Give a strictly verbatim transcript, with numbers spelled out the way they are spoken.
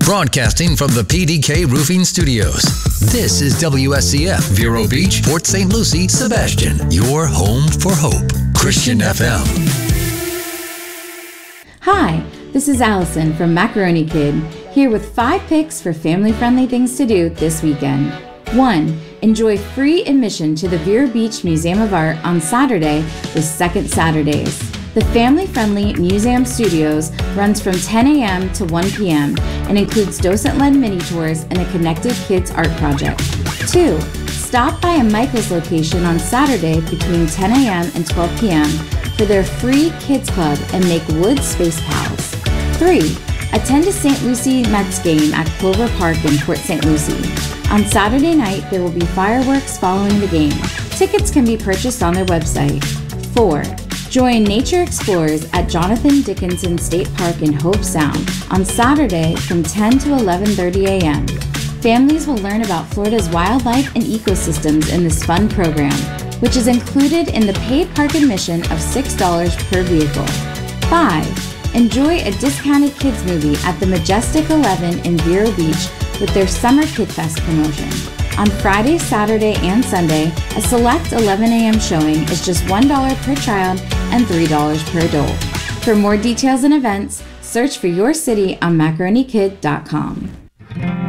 Broadcasting from the P D K Roofing Studios. This is W S C F, Vero Beach, Port Saint Lucie, Sebastian. Your home for hope. Christian F M. Hi, this is Allison from Macaroni Kid, here with five picks for family-friendly things to do this weekend. One, enjoy free admission to the Vero Beach Museum of Art on Saturday with Second Saturdays. The family-friendly Museum Studios runs from ten a.m. to one p.m. and includes docent-led mini tours and a connected kids art project. Two, stop by a Michael's location on Saturday between ten a.m. and twelve p.m. for their free kids club and make wood space pals. Three, attend a Saint Lucie Mets game at Clover Park in Port Saint Lucie. On Saturday night, there will be fireworks following the game. Tickets can be purchased on their website. Four, join Nature Explorers at Jonathan Dickinson State Park in Hobe Sound on Saturday from ten to eleven thirty a.m. Families will learn about Florida's wildlife and ecosystems in this fun program, which is included in the paid park admission of six dollars per vehicle. Five, enjoy a discounted kids movie at the Majestic eleven in Vero Beach with their Summer Kid Fest promotion. On Friday, Saturday, and Sunday, a select eleven a.m. showing is just one dollar per child and three dollars per adult. For more details and events, search for your city on macaroni kid dot com.